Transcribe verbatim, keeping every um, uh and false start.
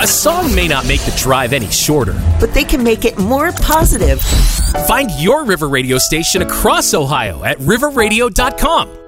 A song may not make the drive any shorter, but they can make it more positive. Find your River Radio station across Ohio at river radio dot com